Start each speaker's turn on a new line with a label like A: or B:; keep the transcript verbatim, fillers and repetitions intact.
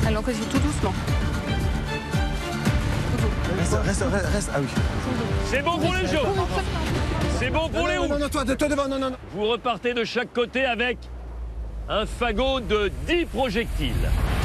A: Alors vas-y, tout doucement.
B: Reste, reste, reste, reste. Ah oui.
C: C'est bon pour les jaunes. C'est bon pour
B: Non,
C: les
B: non,
C: rouges.
B: non, non, toi, toi devant, non, non, non.
C: Vous repartez de chaque côté avec un fagot de dix projectiles.